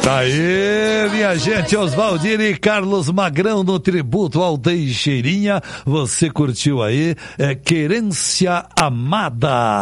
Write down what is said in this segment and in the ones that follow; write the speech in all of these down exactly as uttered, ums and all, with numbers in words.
Tá aí, minha gente, Oswaldir e Carlos Magrão no tributo ao Teixeirinha. Você curtiu aí, é, Querência Amada.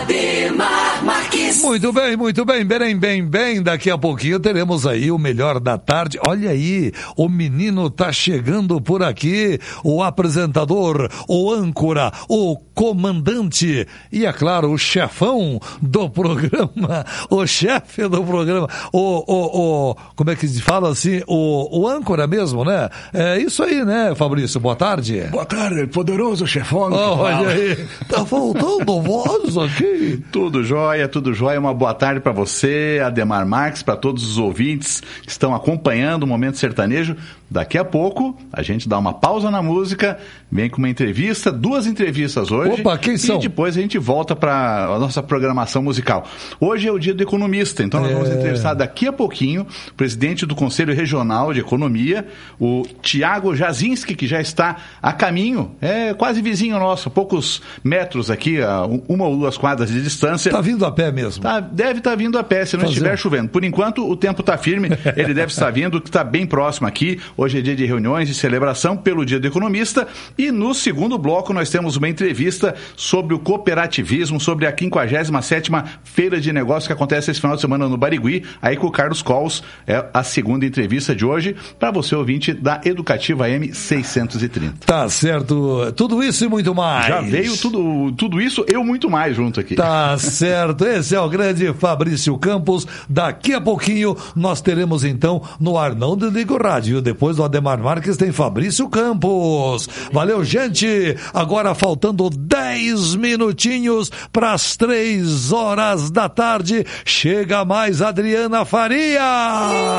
Ademar Marques. Muito bem, muito bem, bem, bem, bem. Daqui a pouquinho teremos aí o melhor da tarde. Olha aí, o menino tá chegando por aqui, o apresentador, o âncora, o comandante e, é claro, o chefão do programa, o chefe do programa, o, o, o como é que se fala assim, o, o âncora mesmo, né? É isso aí, né, Fabrício? Boa tarde. Boa tarde, poderoso chefão. Oh, olha aí, tá faltando voz aqui. Tudo jóia, tudo jóia. Uma boa tarde para você, Ademar Marques, para todos os ouvintes que estão acompanhando o Momento Sertanejo. Daqui a pouco, a gente dá uma pausa na música, vem com uma entrevista, duas entrevistas hoje. Opa, quem são? E depois a gente volta para a nossa programação musical. Hoje é o dia do economista, então nós é... vamos entrevistar daqui a pouquinho o presidente do Conselho Regional de Economia, o Tiago Jazinski, que já está a caminho, é quase vizinho nosso, poucos metros aqui, a uma ou duas quadras de distância. Está vindo a pé mesmo? Tá, deve estar tá vindo a pé, se não Fazer. estiver chovendo. Por enquanto, o tempo está firme, ele deve estar vindo, que está bem próximo aqui. Hoje é dia de reuniões e celebração pelo Dia do Economista, e no segundo bloco nós temos uma entrevista sobre o cooperativismo, sobre a quinquagésima sétima Feira de Negócios que acontece esse final de semana no Barigui, aí com o Carlos Cols, é a segunda entrevista de hoje, para você ouvinte da Educativa M seiscentos e trinta. Tá certo, tudo isso e muito mais. Já veio tudo, tudo isso, eu muito mais junto aqui. Tá certo, esse é o grande Fabrício Campos. Daqui a pouquinho nós teremos então no ar, não desliga o rádio, depois do Ademar Marques tem Fabrício Campos. Valeu, gente. Agora faltando dez minutinhos para as três horas da tarde, chega mais Adriana Faria.